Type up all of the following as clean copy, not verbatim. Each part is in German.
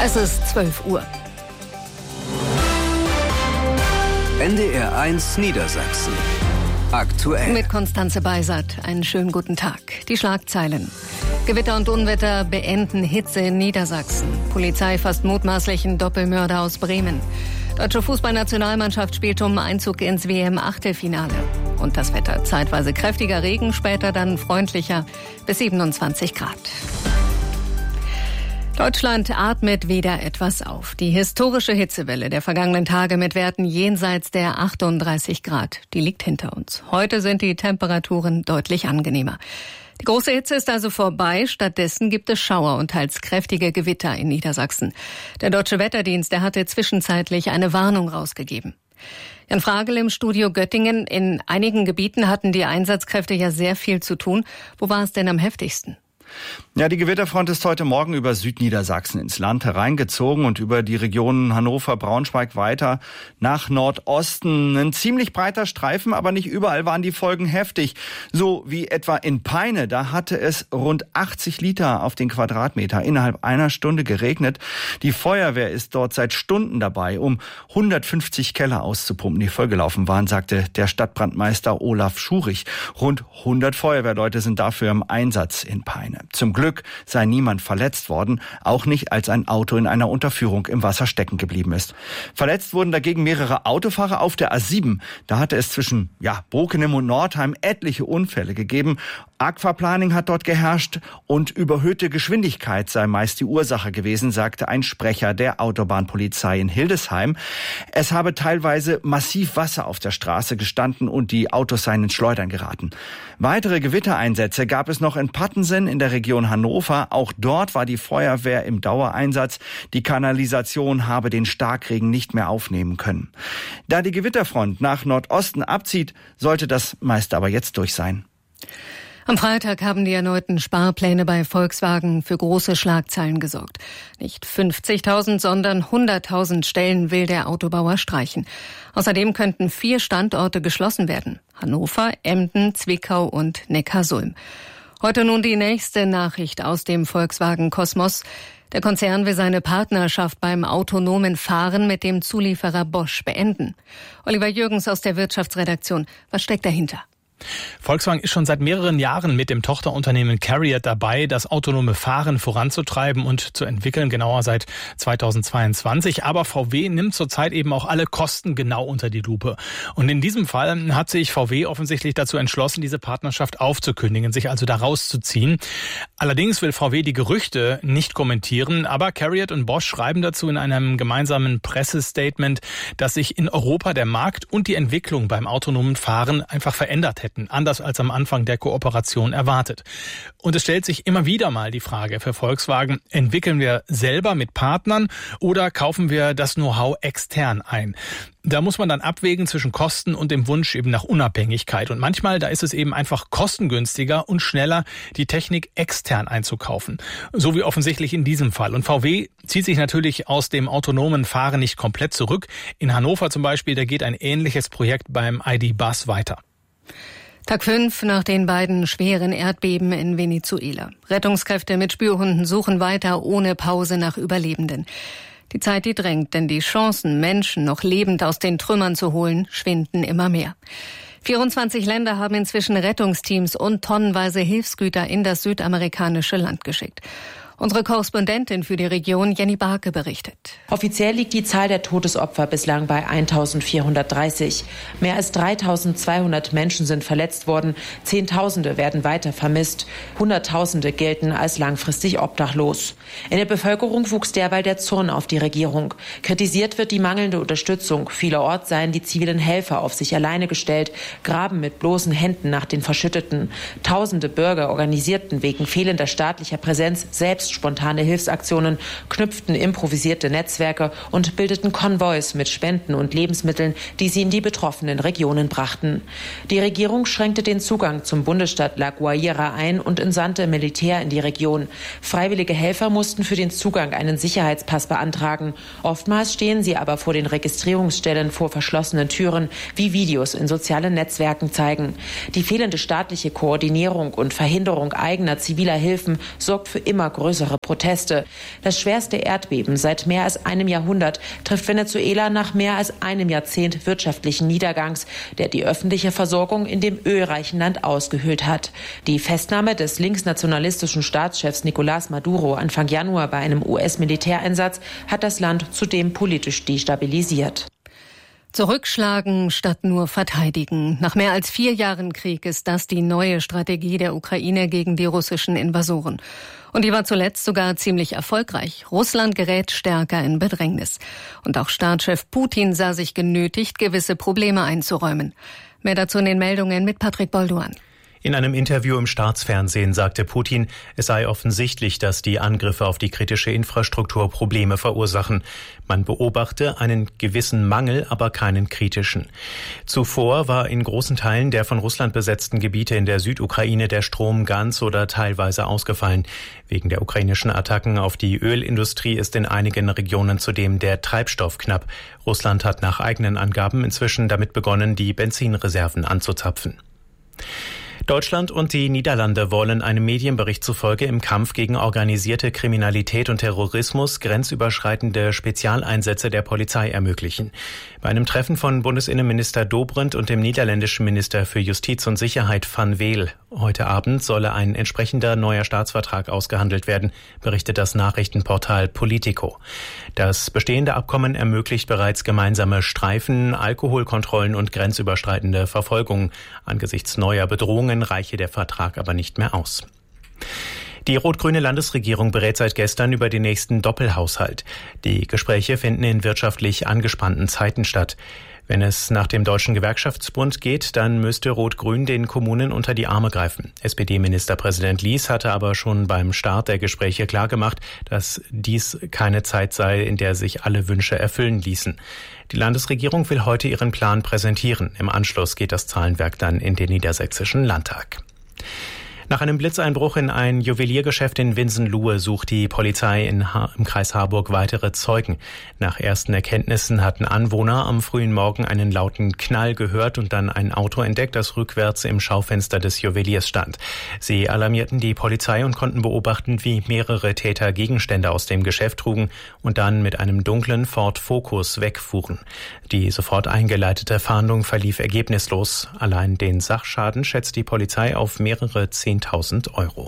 Es ist 12 Uhr. NDR 1 Niedersachsen. Aktuell. Mit Konstanze Beisert. Einen schönen guten Tag. Die Schlagzeilen. Gewitter und Unwetter beenden Hitze in Niedersachsen. Polizei fasst mutmaßlichen Doppelmörder aus Bremen. Deutsche Fußballnationalmannschaft spielt um Einzug ins WM-Achtelfinale. Und das Wetter. Zeitweise kräftiger Regen, später dann freundlicher bis 27 Grad. Deutschland atmet wieder etwas auf. Die historische Hitzewelle der vergangenen Tage mit Werten jenseits der 38 Grad, die liegt hinter uns. Heute sind die Temperaturen deutlich angenehmer. Die große Hitze ist also vorbei. Stattdessen gibt es Schauer und teils kräftige Gewitter in Niedersachsen. Der Deutsche Wetterdienst, der hatte zwischenzeitlich eine Warnung rausgegeben. Jan Fragel im Studio Göttingen. In einigen Gebieten hatten die Einsatzkräfte ja sehr viel zu tun. Wo war es denn am heftigsten? Ja, die Gewitterfront ist heute Morgen über Südniedersachsen ins Land hereingezogen und über die Regionen Hannover, Braunschweig weiter nach Nordosten. Ein ziemlich breiter Streifen, aber nicht überall waren die Folgen heftig. So wie etwa in Peine, da hatte es rund 80 Liter auf den Quadratmeter innerhalb einer Stunde geregnet. Die Feuerwehr ist dort seit Stunden dabei, um 150 Keller auszupumpen, die vollgelaufen waren, sagte der Stadtbrandmeister Olaf Schurich. Rund 100 Feuerwehrleute sind dafür im Einsatz in Peine. Zum Glück sei niemand verletzt worden, auch nicht, als ein Auto in einer Unterführung im Wasser stecken geblieben ist. Verletzt wurden dagegen mehrere Autofahrer auf der A7. Da hatte es zwischen Bokenem und Nordheim etliche Unfälle gegeben. Aquaplaning hat dort geherrscht und überhöhte Geschwindigkeit sei meist die Ursache gewesen, sagte ein Sprecher der Autobahnpolizei in Hildesheim. Es habe teilweise massiv Wasser auf der Straße gestanden und die Autos seien ins Schleudern geraten. Weitere Gewittereinsätze gab es noch in Pattensen in der Region Hannover. Auch dort war die Feuerwehr im Dauereinsatz. Die Kanalisation habe den Starkregen nicht mehr aufnehmen können. Da die Gewitterfront nach Nordosten abzieht, sollte das meiste aber jetzt durch sein. Am Freitag haben die erneuten Sparpläne bei Volkswagen für große Schlagzeilen gesorgt. Nicht 50.000, sondern 100.000 Stellen will der Autobauer streichen. Außerdem könnten 4 Standorte geschlossen werden: Hannover, Emden, Zwickau und Neckarsulm. Heute nun die nächste Nachricht aus dem Volkswagen-Kosmos. Der Konzern will seine Partnerschaft beim autonomen Fahren mit dem Zulieferer Bosch beenden. Oliver Jürgens aus der Wirtschaftsredaktion. Was steckt dahinter? Volkswagen ist schon seit mehreren Jahren mit dem Tochterunternehmen CARIAD dabei, das autonome Fahren voranzutreiben und zu entwickeln, genauer seit 2022. Aber VW nimmt zurzeit eben auch alle Kosten genau unter die Lupe. Und in diesem Fall hat sich VW offensichtlich dazu entschlossen, diese Partnerschaft aufzukündigen, sich also da rauszuziehen. Allerdings will VW die Gerüchte nicht kommentieren, aber CARIAD und Bosch schreiben dazu in einem gemeinsamen Pressestatement, dass sich in Europa der Markt und die Entwicklung beim autonomen Fahren einfach verändert hätten, anders als am Anfang der Kooperation erwartet. Und es stellt sich immer wieder mal die Frage für Volkswagen: Entwickeln wir selber mit Partnern oder kaufen wir das Know-how extern ein? Da muss man dann abwägen zwischen Kosten und dem Wunsch eben nach Unabhängigkeit. Und manchmal, da ist es eben einfach kostengünstiger und schneller, die Technik extern einzukaufen. So wie offensichtlich in diesem Fall. Und VW zieht sich natürlich aus dem autonomen Fahren nicht komplett zurück. In Hannover zum Beispiel, da geht ein ähnliches Projekt beim ID.Buzz weiter. Tag 5 nach den beiden schweren Erdbeben in Venezuela. Rettungskräfte mit Spürhunden suchen weiter ohne Pause nach Überlebenden. Die Zeit, die drängt, denn die Chancen, Menschen noch lebend aus den Trümmern zu holen, schwinden immer mehr. 24 Länder haben inzwischen Rettungsteams und tonnenweise Hilfsgüter in das südamerikanische Land geschickt. Unsere Korrespondentin für die Region, Jenny Barke, berichtet. Offiziell liegt die Zahl der Todesopfer bislang bei 1.430. Mehr als 3.200 Menschen sind verletzt worden. Zehntausende werden weiter vermisst. Hunderttausende gelten als langfristig obdachlos. In der Bevölkerung wuchs derweil der Zorn auf die Regierung. Kritisiert wird die mangelnde Unterstützung. Vielerorts seien die zivilen Helfer auf sich alleine gestellt, graben mit bloßen Händen nach den Verschütteten. Tausende Bürger organisierten wegen fehlender staatlicher Präsenz selbst spontane Hilfsaktionen, knüpften improvisierte Netzwerke und bildeten Konvois mit Spenden und Lebensmitteln, die sie in die betroffenen Regionen brachten. Die Regierung schränkte den Zugang zum Bundesstaat La Guaira ein und entsandte Militär in die Region. Freiwillige Helfer mussten für den Zugang einen Sicherheitspass beantragen. Oftmals stehen sie aber vor den Registrierungsstellen vor verschlossenen Türen, wie Videos in sozialen Netzwerken zeigen. Die fehlende staatliche Koordinierung und Verhinderung eigener ziviler Hilfen sorgt für immer größere größere Proteste. Das schwerste Erdbeben seit mehr als einem Jahrhundert trifft Venezuela nach mehr als einem Jahrzehnt wirtschaftlichen Niedergangs, der die öffentliche Versorgung in dem ölreichen Land ausgehöhlt hat. Die Festnahme des linksnationalistischen Staatschefs Nicolás Maduro Anfang Januar bei einem US-Militäreinsatz hat das Land zudem politisch destabilisiert. Zurückschlagen statt nur verteidigen. Nach mehr als 4 Jahren Krieg ist das die neue Strategie der Ukraine gegen die russischen Invasoren. Und die war zuletzt sogar ziemlich erfolgreich. Russland gerät stärker in Bedrängnis. Und auch Staatschef Putin sah sich genötigt, gewisse Probleme einzuräumen. Mehr dazu in den Meldungen mit Patrick Bolduan. In einem Interview im Staatsfernsehen sagte Putin, es sei offensichtlich, dass die Angriffe auf die kritische Infrastruktur Probleme verursachen. Man beobachte einen gewissen Mangel, aber keinen kritischen. Zuvor war in großen Teilen der von Russland besetzten Gebiete in der Südukraine der Strom ganz oder teilweise ausgefallen. Wegen der ukrainischen Attacken auf die Ölindustrie ist in einigen Regionen zudem der Treibstoff knapp. Russland hat nach eigenen Angaben inzwischen damit begonnen, die Benzinreserven anzuzapfen. Deutschland und die Niederlande wollen einem Medienbericht zufolge im Kampf gegen organisierte Kriminalität und Terrorismus grenzüberschreitende Spezialeinsätze der Polizei ermöglichen. Bei einem Treffen von Bundesinnenminister Dobrindt und dem niederländischen Minister für Justiz und Sicherheit Van Weel heute Abend solle ein entsprechender neuer Staatsvertrag ausgehandelt werden, berichtet das Nachrichtenportal Politico. Das bestehende Abkommen ermöglicht bereits gemeinsame Streifen, Alkoholkontrollen und grenzüberschreitende Verfolgung. Angesichts neuer Bedrohungen reiche der Vertrag aber nicht mehr aus. Die rot-grüne Landesregierung berät seit gestern über den nächsten Doppelhaushalt. Die Gespräche finden in wirtschaftlich angespannten Zeiten statt. Wenn es nach dem Deutschen Gewerkschaftsbund geht, dann müsste Rot-Grün den Kommunen unter die Arme greifen. SPD-Ministerpräsident Lies hatte aber schon beim Start der Gespräche klargemacht, dass dies keine Zeit sei, in der sich alle Wünsche erfüllen ließen. Die Landesregierung will heute ihren Plan präsentieren. Im Anschluss geht das Zahlenwerk dann in den Niedersächsischen Landtag. Nach einem Blitzeinbruch in ein Juweliergeschäft in Winsenlohe sucht die Polizei im Kreis Harburg weitere Zeugen. Nach ersten Erkenntnissen hatten Anwohner am frühen Morgen einen lauten Knall gehört und dann ein Auto entdeckt, das rückwärts im Schaufenster des Juweliers stand. Sie alarmierten die Polizei und konnten beobachten, wie mehrere Täter Gegenstände aus dem Geschäft trugen und dann mit einem dunklen Ford Focus wegfuhren. Die sofort eingeleitete Fahndung verlief ergebnislos. Allein den Sachschaden schätzt die Polizei auf mehrere 10.000 Euro.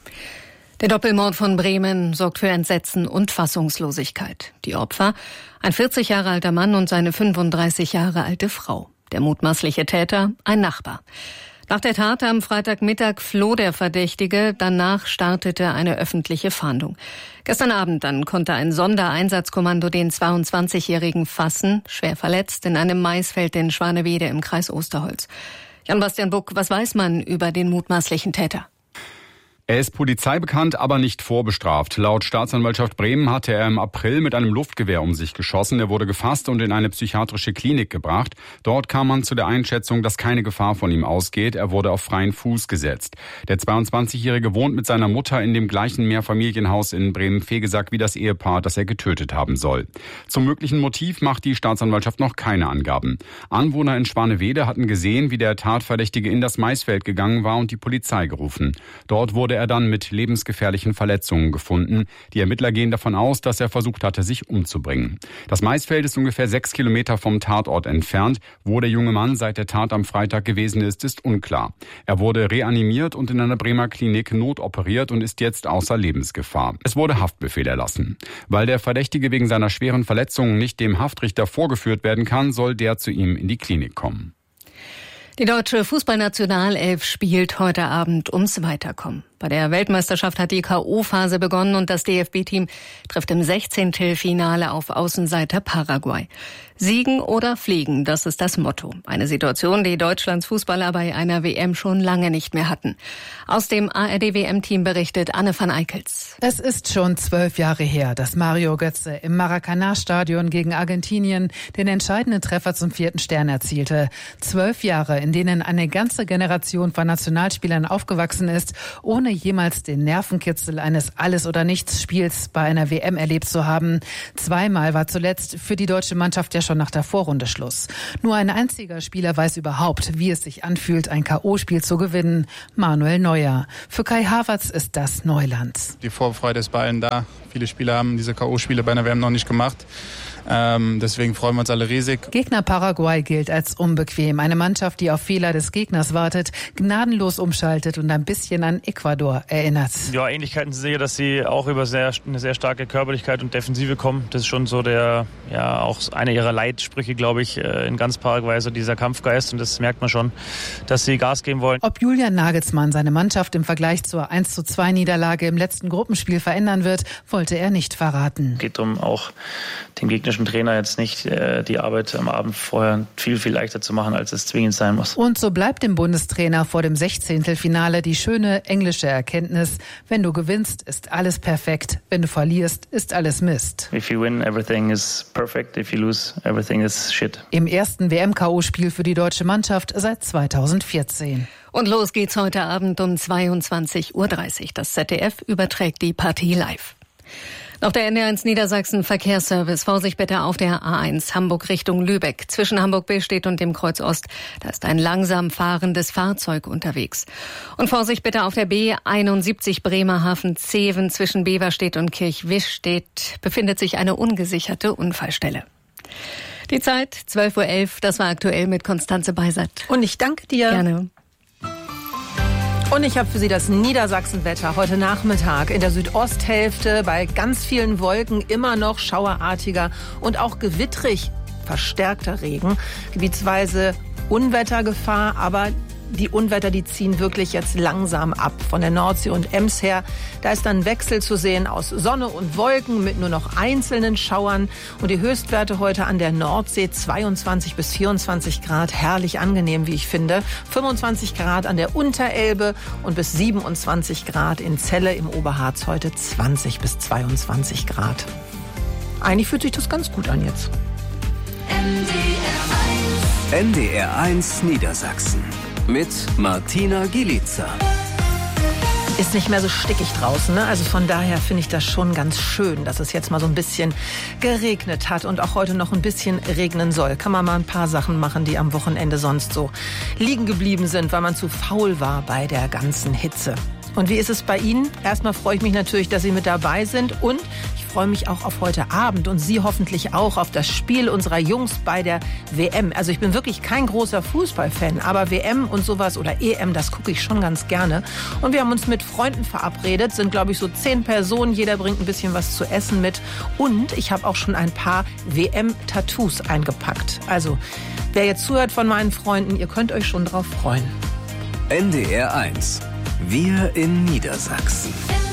Der Doppelmord von Bremen sorgt für Entsetzen und Fassungslosigkeit. Die Opfer, ein 40 Jahre alter Mann und seine 35 Jahre alte Frau. Der mutmaßliche Täter, ein Nachbar. Nach der Tat am Freitagmittag floh der Verdächtige, danach startete eine öffentliche Fahndung. Gestern Abend dann konnte ein Sondereinsatzkommando den 22-Jährigen fassen, schwer verletzt, in einem Maisfeld in Schwanewede im Kreis Osterholz. Jan-Bastian Buck, was weiß man über den mutmaßlichen Täter? Er ist polizeibekannt, aber nicht vorbestraft. Laut Staatsanwaltschaft Bremen hatte er im April mit einem Luftgewehr um sich geschossen. Er wurde gefasst und in eine psychiatrische Klinik gebracht. Dort kam man zu der Einschätzung, dass keine Gefahr von ihm ausgeht. Er wurde auf freien Fuß gesetzt. Der 22-Jährige wohnt mit seiner Mutter in dem gleichen Mehrfamilienhaus in Bremen-Vegesack wie das Ehepaar, das er getötet haben soll. Zum möglichen Motiv macht die Staatsanwaltschaft noch keine Angaben. Anwohner in Schwanewede hatten gesehen, wie der Tatverdächtige in das Maisfeld gegangen war und die Polizei gerufen. Dort wurde er dann mit lebensgefährlichen Verletzungen gefunden. Die Ermittler gehen davon aus, dass er versucht hatte, sich umzubringen. Das Maisfeld ist ungefähr 6 Kilometer vom Tatort entfernt. Wo der junge Mann seit der Tat am Freitag gewesen ist unklar. Er wurde reanimiert und in einer Bremer Klinik notoperiert und ist jetzt außer Lebensgefahr. Es wurde Haftbefehl erlassen. Weil der Verdächtige wegen seiner schweren Verletzungen nicht dem Haftrichter vorgeführt werden kann, soll der zu ihm in die Klinik kommen. Die deutsche Fußballnationalelf spielt heute Abend ums Weiterkommen. Bei der Weltmeisterschaft hat die K.O.-Phase begonnen und das DFB-Team trifft im 16. Finale auf Außenseiter Paraguay. Siegen oder fliegen, das ist das Motto. Eine Situation, die Deutschlands Fußballer bei einer WM schon lange nicht mehr hatten. Aus dem ARD-WM-Team berichtet Anne van Eickels. Es ist schon 12 Jahre her, dass Mario Götze im Maracanã-Stadion gegen Argentinien den entscheidenden Treffer zum 4. Stern erzielte. 12 Jahre, in denen eine ganze Generation von Nationalspielern aufgewachsen ist, ohne jemals den Nervenkitzel eines Alles-oder-Nichts-Spiels bei einer WM erlebt zu haben. Zweimal war zuletzt für die deutsche Mannschaft ja schon nach der Vorrunde Schluss. Nur ein einziger Spieler weiß überhaupt, wie es sich anfühlt, ein K.O.-Spiel zu gewinnen. Manuel Neuer. Für Kai Havertz ist das Neuland. Die Vorfreude ist bei allen da. Viele Spieler haben diese K.O.-Spiele bei einer WM noch nicht gemacht. Deswegen freuen wir uns alle riesig. Gegner Paraguay gilt als unbequem. Eine Mannschaft, die auf Fehler des Gegners wartet, gnadenlos umschaltet und ein bisschen an Ecuador erinnert. Ja, Ähnlichkeiten sind sicher, dass sie auch über eine sehr starke Körperlichkeit und Defensive kommen. Das ist schon so auch einer ihrer Leitsprüche, glaube ich, in ganz Paraguay, so dieser Kampfgeist. Und das merkt man schon, dass sie Gas geben wollen. Ob Julian Nagelsmann seine Mannschaft im Vergleich zur 1:2-Niederlage im letzten Gruppenspiel verändern wird, wollte er nicht verraten. Es geht darum, auch dem gegnerischen Trainer jetzt nicht die Arbeit am Abend vorher viel, viel leichter zu machen, als es zwingend sein muss. Und so bleibt dem Bundestrainer vor dem 16. die schöne englische Erkenntnis: Wenn du gewinnst, ist alles perfekt. Wenn du verlierst, ist alles Mist. If you win, everything is perfect. If you lose, everything is shit. Im ersten WM-KO-Spiel für die deutsche Mannschaft seit 2014. Und los geht's heute Abend um 22:30 Uhr. Das ZDF überträgt die Partie live. Noch der NDR1 Niedersachsen Verkehrsservice. Vorsicht bitte auf der A1 Hamburg Richtung Lübeck. Zwischen Hamburg-Billstedt und dem Kreuz Ost. Da ist ein langsam fahrendes Fahrzeug unterwegs. Und Vorsicht bitte auf der B71 Bremerhaven-Zeven. Zwischen Beverstedt und Kirchwischstedt befindet sich eine ungesicherte Unfallstelle. Die Zeit 12:11 Uhr. Das war aktuell mit Konstanze Beisert. Und ich danke dir. Gerne. Und ich habe für Sie das Niedersachsenwetter heute Nachmittag. In der Südosthälfte bei ganz vielen Wolken immer noch schauerartiger und auch gewittrig verstärkter Regen. Gebietsweise Unwettergefahr, aber die Unwetter, die ziehen wirklich jetzt langsam ab. Von der Nordsee und Ems her, da ist dann ein Wechsel zu sehen aus Sonne und Wolken mit nur noch einzelnen Schauern. Und die Höchstwerte heute an der Nordsee 22 bis 24 Grad, herrlich angenehm, wie ich finde. 25 Grad an der Unterelbe und bis 27 Grad in Celle im Oberharz heute 20 bis 22 Grad. Eigentlich fühlt sich das ganz gut an jetzt. NDR1 Niedersachsen. Mit Martina Gielitzer. Ist nicht mehr so stickig draußen, ne? Also von daher finde ich das schon ganz schön, dass es jetzt mal so ein bisschen geregnet hat und auch heute noch ein bisschen regnen soll. Kann man mal ein paar Sachen machen, die am Wochenende sonst so liegen geblieben sind, weil man zu faul war bei der ganzen Hitze. Und wie ist es bei Ihnen? Erstmal freue ich mich natürlich, dass Sie mit dabei sind und ich freue mich auch auf heute Abend und Sie hoffentlich auch auf das Spiel unserer Jungs bei der WM. Also ich bin wirklich kein großer Fußballfan, aber WM und sowas oder EM, das gucke ich schon ganz gerne. Und wir haben uns mit Freunden verabredet, sind glaube ich so 10 Personen, jeder bringt ein bisschen was zu essen mit und ich habe auch schon ein paar WM-Tattoos eingepackt. Also wer jetzt zuhört von meinen Freunden, ihr könnt euch schon drauf freuen. NDR1. Wir in Niedersachsen.